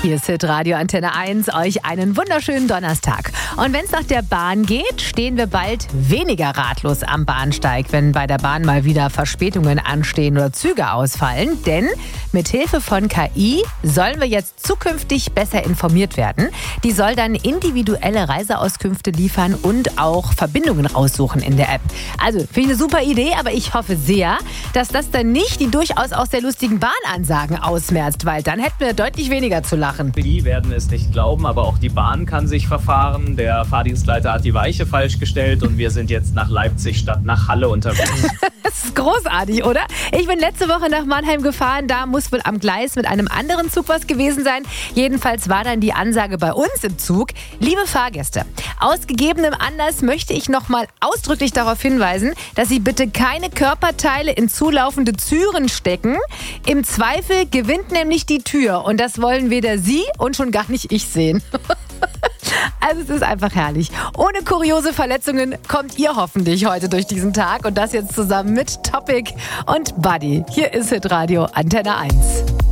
Hier ist Hitradio Antenne 1, euch einen wunderschönen Donnerstag. Und wenn es nach der Bahn geht, stehen wir bald weniger ratlos am Bahnsteig, wenn bei der Bahn mal wieder Verspätungen anstehen oder Züge ausfallen. Denn mit Hilfe von KI sollen wir jetzt zukünftig besser informiert werden. Die soll dann individuelle Reiseauskünfte liefern und auch Verbindungen raussuchen in der App. Also, finde ich eine super Idee, aber ich hoffe sehr, dass das dann nicht die durchaus auch sehr lustigen Bahnansagen ausmerzt, weil dann hätten wir deutlich weniger zu lachen. Die werden es nicht glauben, aber auch die Bahn kann sich verfahren. Der Fahrdienstleiter hat die Weiche falsch gestellt und wir sind jetzt nach Leipzig statt nach Halle unterwegs. Das ist großartig, oder? Ich bin letzte Woche nach Mannheim gefahren. Da muss wohl am Gleis mit einem anderen Zug was gewesen sein. Jedenfalls war dann die Ansage bei uns im Zug: Liebe Fahrgäste, aus gegebenem Anlass möchte ich nochmal ausdrücklich darauf hinweisen, dass Sie bitte keine Körperteile in zulaufende Türen stecken. Im Zweifel gewinnt nämlich die Tür. Und das wollen weder Sie und schon gar nicht ich sehen. Also es ist einfach herrlich. Ohne kuriose Verletzungen kommt ihr hoffentlich heute durch diesen Tag. Und das jetzt zusammen mit Topic und Buddy. Hier ist Hitradio Antenne 1.